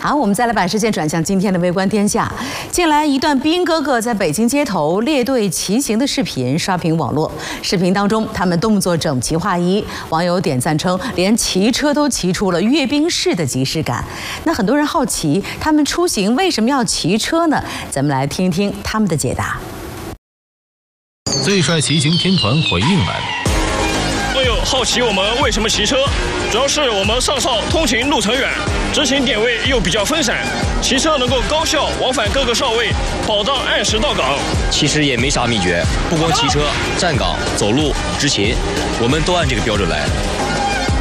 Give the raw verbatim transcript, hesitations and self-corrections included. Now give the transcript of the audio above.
好，我们再来把视线转向今天的微观天下。近来，一段兵哥哥在北京街头列队骑行的视频刷屏网络。视频当中，他们动作整齐划一，网友点赞称，连骑车都骑出了阅兵式的即视感。那很多人好奇，他们出行为什么要骑车呢？咱们来听一听他们的解答。 最帅骑行天团回应来了。 网友好奇我们为什么骑车，主要是我们上哨通勤路程远，执勤点位又比较分散，骑车能够高效往返各个哨位，保障按时到岗。 其实也没啥秘诀，不光骑车、站岗、走路、执勤，我们都按这个标准来。